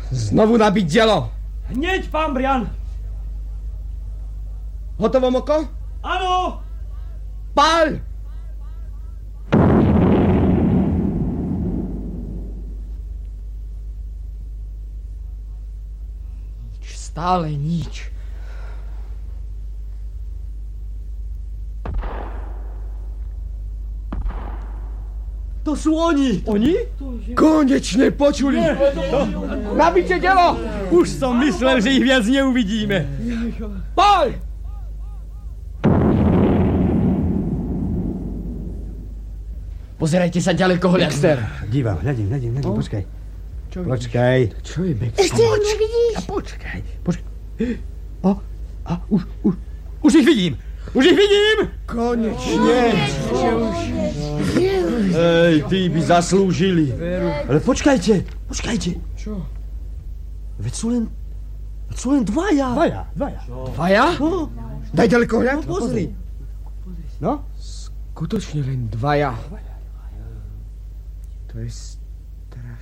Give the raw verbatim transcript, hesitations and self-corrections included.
Znovu nabiť dielo. Hneď, pán Brian. Hotovo, Moko? Áno. Pál! Nič, stále nič. To sú oni. Oni? Konečne počuli. Nabite dielo. Už som myslel, že ich viac neuvidíme. Pál! Pozerajte sa ďaleko, Baxter. Dívam, hľadím, hľadím, hľadím, No. počkaj. Čo Počkaj. Čo je, Baxter? Ešte ho nevidíš? A počkaj, počkaj. A, a, už, už, už ich vidím. Už ich vidím! Konečne. Ej, tí by zaslúžili. Ale počkajte, počkajte. Čo? Veď sú len, veď sú len dvaja. Dvaja, dvaja. Dvaja? No, Daj ďaleko hľad. pozri. No? Skutočne len dvaja. To je